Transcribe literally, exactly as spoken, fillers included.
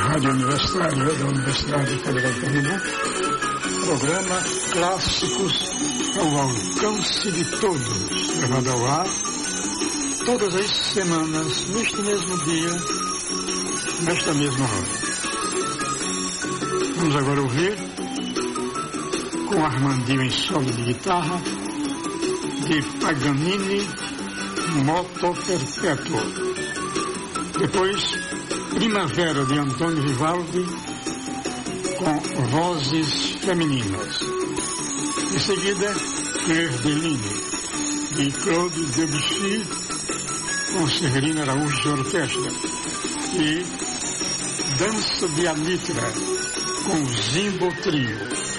Rádio Universitária da Universidade Federal de Pernambuco, programa Clássicos ao Alcance de Todos, levado ao ar todas as semanas, neste mesmo dia, nesta mesma hora. Vamos agora ouvir, com Armandinho em solo de guitarra, de Paganini, Moto Perpétuo. Depois, Primavera, de Antônio Vivaldi, com vozes femininas. Em seguida, Clair de Lune, de Claude Debussy, com Severina Araújo de orquestra. E Dança de Alitra, com Zimbo Trio.